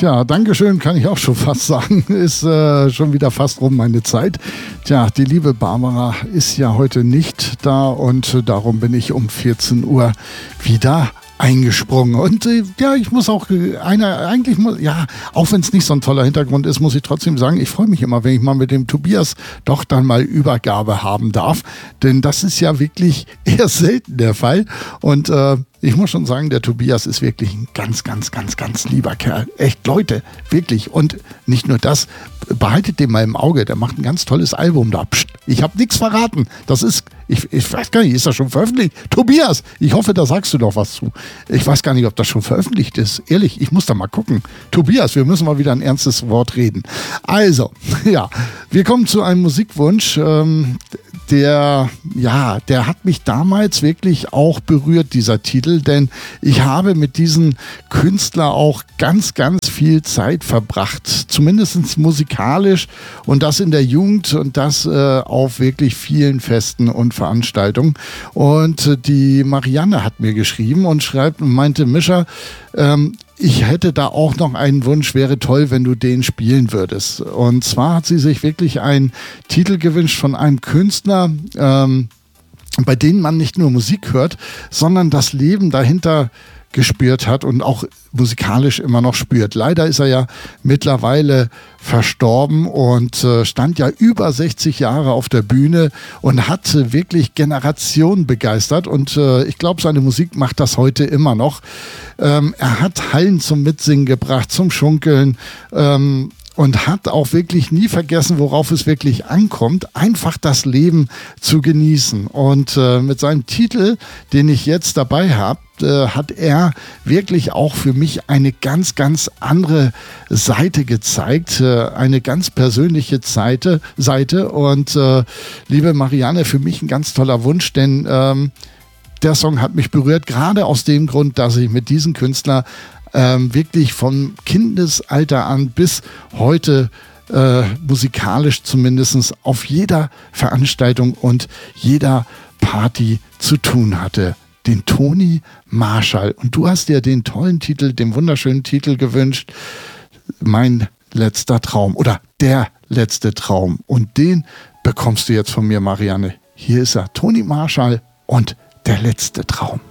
Tja, Dankeschön kann ich auch schon fast sagen. Ist schon wieder fast rum meine Zeit. Tja, die liebe Barbara ist ja heute nicht da und darum bin ich um 14 Uhr wieder eingesprungen. Und ja, ich muss auch auch wenn es nicht so ein toller Hintergrund ist, muss ich trotzdem sagen, ich freue mich immer, wenn ich mal mit dem Tobias doch dann mal Übergabe haben darf. Denn das ist ja wirklich eher selten der Fall. Und ich muss schon sagen, der Tobias ist wirklich ein ganz, ganz, ganz, ganz lieber Kerl. Echt, Leute, wirklich. Und nicht nur das, behaltet den mal im Auge. Der macht ein ganz tolles Album da. Psst, ich habe nichts verraten. Das ist, ich weiß gar nicht, ist das schon veröffentlicht? Tobias, ich hoffe, da sagst du doch was zu. Ich weiß gar nicht, ob das schon veröffentlicht ist. Ehrlich, ich muss da mal gucken. Tobias, wir müssen mal wieder ein ernstes Wort reden. Also, ja, wir kommen zu einem Musikwunsch, der hat mich damals wirklich auch berührt, dieser Titel, denn ich habe mit diesem Künstler auch ganz, ganz viel Zeit verbracht, zumindest musikalisch und das in der Jugend und das auf wirklich vielen Festen und Veranstaltungen. Und die Marianne hat mir geschrieben und meinte, Mischa, ich hätte da auch noch einen Wunsch, wäre toll, wenn du den spielen würdest. Und zwar hat sie sich wirklich einen Titel gewünscht von einem Künstler, bei dem man nicht nur Musik hört, sondern das Leben dahinter gespürt hat und auch musikalisch immer noch spürt. Leider ist er ja mittlerweile verstorben und stand ja über 60 Jahre auf der Bühne und hat wirklich Generationen begeistert und ich glaube, seine Musik macht das heute immer noch. Er hat Hallen zum Mitsingen gebracht, zum Schunkeln, und hat auch wirklich nie vergessen, worauf es wirklich ankommt, einfach das Leben zu genießen. Und mit seinem Titel, den ich jetzt dabei habe, hat er wirklich auch für mich eine ganz, ganz andere Seite gezeigt, eine ganz persönliche Seite. Und liebe Marianne, für mich ein ganz toller Wunsch, denn der Song hat mich berührt, gerade aus dem Grund, dass ich mit diesem Künstler wirklich vom Kindesalter an bis heute musikalisch zumindest auf jeder Veranstaltung und jeder Party zu tun hatte. Den Toni Marshall. Und du hast dir den tollen Titel, den wunderschönen Titel gewünscht, Mein letzter Traum oder Der letzte Traum. Und den bekommst du jetzt von mir, Marianne. Hier ist er, Toni Marshall und Der letzte Traum.